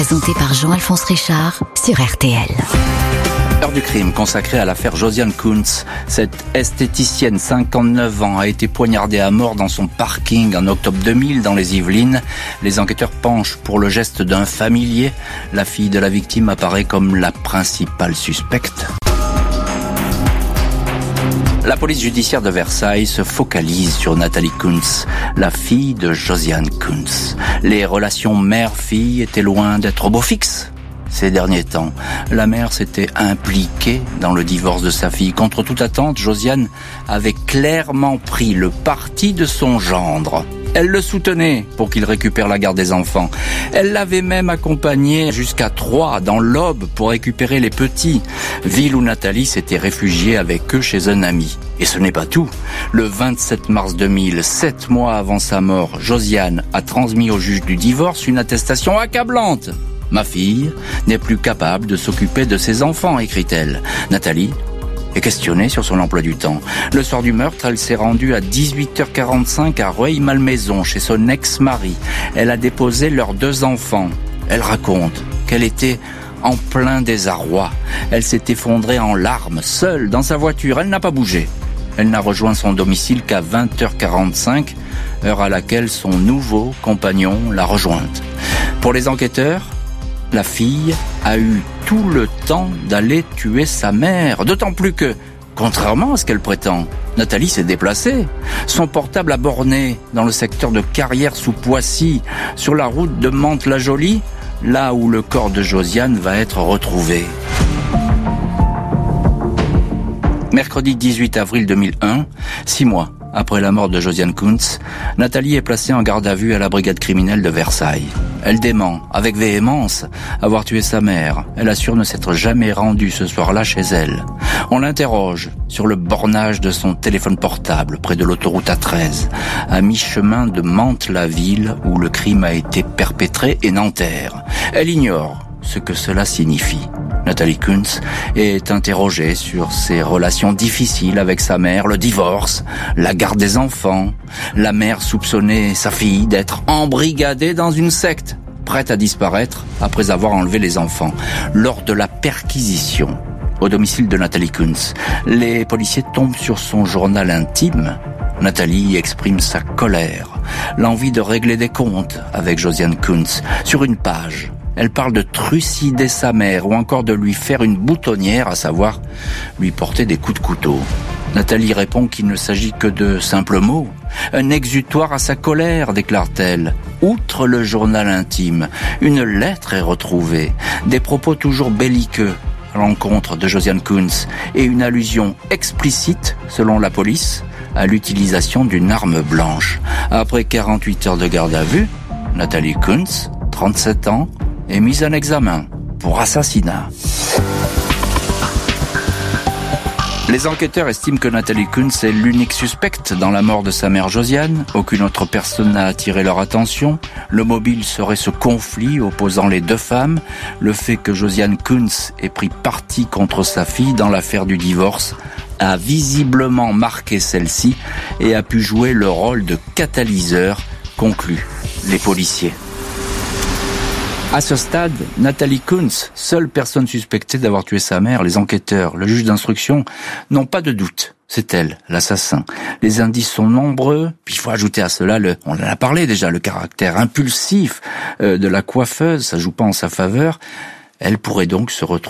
présenté par Jean-Alphonse Richard sur RTL. Heure du crime consacrée à l'affaire Josiane Kuntz. Cette esthéticienne, 59 ans, a été poignardée à mort dans son parking en octobre 2000 dans les Yvelines. Les enquêteurs penchent pour le geste d'un familier. La fille de la victime apparaît comme la principale suspecte. La police judiciaire de Versailles se focalise sur Nathalie Kuntz, la fille de Josiane Kuntz. Les relations mère-fille étaient loin d'être au beau fixe. Ces derniers temps, la mère s'était impliquée dans le divorce de sa fille. Contre toute attente, Josiane avait clairement pris le parti de son gendre. Elle le soutenait pour qu'il récupère la garde des enfants. Elle l'avait même accompagné jusqu'à Troyes, dans l'Aube, pour récupérer les petits. Ville où Nathalie s'était réfugiée avec eux chez un ami. Et ce n'est pas tout. Le 27 mars 2000, 7 mois avant sa mort, Josiane a transmis au juge du divorce une attestation accablante. « Ma fille n'est plus capable de s'occuper de ses enfants », écrit-elle. Nathalie est questionnée sur son emploi du temps. Le soir du meurtre, elle s'est rendue à 18h45 à Rueil-Malmaison, chez son ex-mari. Elle a déposé leurs 2 enfants. Elle raconte qu'elle était en plein désarroi. Elle s'est effondrée en larmes, seule, dans sa voiture. Elle n'a pas bougé. Elle n'a rejoint son domicile qu'à 20h45, heure à laquelle son nouveau compagnon l'a rejointe. Pour les enquêteurs, la fille a eu tout le temps d'aller tuer sa mère. D'autant plus que, contrairement à ce qu'elle prétend, Nathalie s'est déplacée. Son portable a borné dans le secteur de Carrières-sous-Poissy, sur la route de Mantes-la-Jolie, là où le corps de Josiane va être retrouvé. Mercredi 18 avril 2001, 6 mois après la mort de Josiane Kuntz, Nathalie est placée en garde à vue à la brigade criminelle de Versailles. Elle dément, avec véhémence, avoir tué sa mère. Elle assure ne s'être jamais rendue ce soir-là chez elle. On l'interroge sur le bornage de son téléphone portable près de l'autoroute A13, à mi-chemin de Mantes-la-Ville où le crime a été perpétré, et Nanterre. Elle ignore ce que cela signifie. Nathalie Kuntz est interrogée sur ses relations difficiles avec sa mère, le divorce, la garde des enfants. La mère soupçonnait sa fille d'être embrigadée dans une secte, prête à disparaître après avoir enlevé les enfants. Lors de la perquisition au domicile de Nathalie Kuntz, les policiers tombent sur son journal intime. Nathalie exprime sa colère, l'envie de régler des comptes avec Josiane Kuntz. Sur une page, elle parle de trucider sa mère ou encore de lui faire une boutonnière, à savoir lui porter des coups de couteau. Nathalie répond qu'il ne s'agit que de simples mots. Un exutoire à sa colère, déclare-t-elle. Outre le journal intime, une lettre est retrouvée, des propos toujours belliqueux à l'encontre de Josiane Kuntz et une allusion explicite, selon la police, à l'utilisation d'une arme blanche. Après 48 heures de garde à vue, Nathalie Kuntz, 37 ans, est mise en examen pour assassinat. Les enquêteurs estiment que Nathalie Kuntz est l'unique suspecte dans la mort de sa mère Josiane. Aucune autre personne n'a attiré leur attention. Le mobile serait ce conflit opposant les 2 femmes. Le fait que Josiane Kuntz ait pris parti contre sa fille dans l'affaire du divorce a visiblement marqué celle-ci et a pu jouer le rôle de catalyseur, concluent les policiers. À ce stade, Nathalie Kuntz, seule personne suspectée d'avoir tué sa mère, les enquêteurs, le juge d'instruction, n'ont pas de doute. C'est elle, l'assassin. Les indices sont nombreux, puis il faut ajouter à cela, on en a parlé déjà, le caractère impulsif de la coiffeuse, ça joue pas en sa faveur. Elle pourrait donc se retrouver